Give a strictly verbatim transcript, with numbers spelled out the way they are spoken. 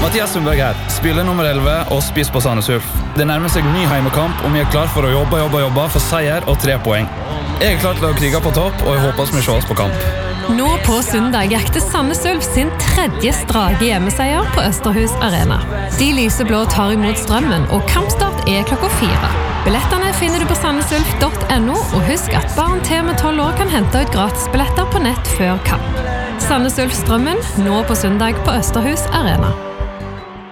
Mathias Sundberg her, spiller nummer elleve og spiss på Sandnes Ulf. Det nærmer seg ny heimekamp, og vi er klar for å jobbe, jobbe, jobbe for seier og tre poeng. Jeg er klar til å krige på topp, og jeg håper vi ses på kamp. Nå på søndag jakter Sandnes Ulf sin tredje strake hjemmeseier på Østerhus Arena. De lyseblå tar imot strømmen, og kampstart er klokka fire. Billettene finner du på sandnesulf punktum no, og husk at barn til med tolv år kan hente ut gratisbilletter på nett før kamp. Sandnes Ulf Strømmen, nå på søndag på Østerhus Arena.